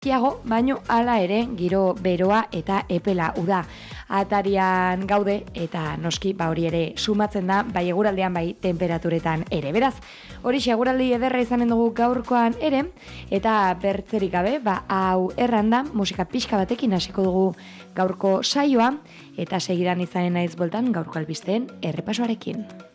Kiago, baino hala ere giro beroa eta epela uda. Atarian gaude eta noski hori ere sumatzen da bai eguraldean bai temperaturetan ere. Beraz, hori eguraldi ederra izanen dugu gaurkoan ere eta bertzerik gabe, hau erranda musika pixka batekin hasiko dugu gaurko saioa eta segidan izanen naiz bueltan gaurko albisteen errepasoarekin.